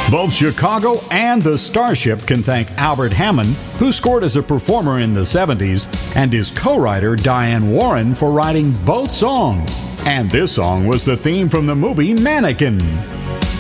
Both Chicago and the Starship can thank Albert Hammond, who scored as a performer in the 70s, and his co-writer Diane Warren for writing both songs. And this song was the theme from the movie Mannequin.